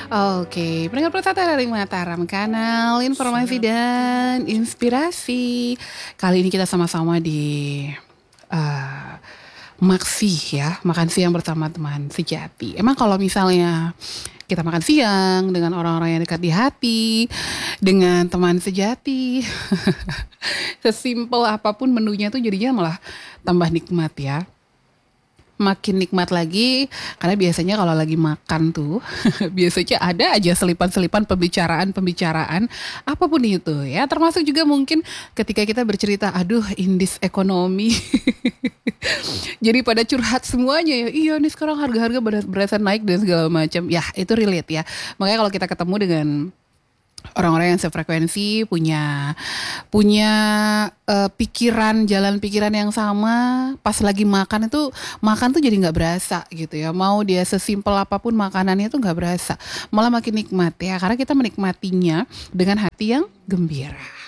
Oke, pendengar Persata dari Mataram, kanal informasi dan inspirasi. Kali ini kita sama-sama di uh, Maksi ya, makan siang bersama teman sejati. Emang kalau misalnya kita makan siang dengan orang-orang yang dekat di hati, dengan teman sejati, sesimpel apapun menunya tuh jadinya malah tambah nikmat ya. Makin nikmat lagi karena biasanya kalau lagi makan tuh biasanya ada aja selipan-selipan pembicaraan apapun itu ya, termasuk juga mungkin ketika kita bercerita aduh indis ekonomi jadi pada curhat semuanya ya, iya nih sekarang harga-harga berasa naik dan segala macam ya, itu relate ya. Makanya kalau kita ketemu dengan orang-orang yang sefrekuensi, punya punya pikiran, jalan pikiran yang sama, pas lagi makan itu makan tuh jadi nggak berasa gitu ya. Mau dia sesimpel apapun makanannya tuh nggak berasa, malah makin nikmat ya, karena kita menikmatinya dengan hati yang gembira.